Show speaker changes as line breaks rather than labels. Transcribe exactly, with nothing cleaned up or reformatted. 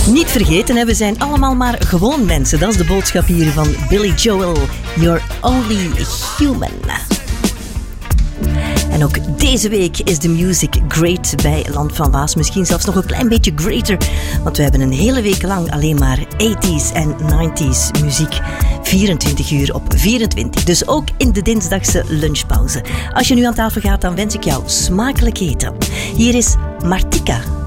Niet vergeten, hè, we zijn allemaal maar gewoon mensen. Dat is de boodschap hier van Billy Joel. You're only human. En ook deze week is de music great bij Land van Waas. Misschien zelfs nog een klein beetje greater. Want we hebben een hele week lang alleen maar tachtiger en negentiger muziek. vierentwintig uur op vierentwintig. Dus ook in de dinsdagse lunchpauze. Als je nu aan tafel gaat, dan wens ik jou smakelijk eten. Hier is Martika.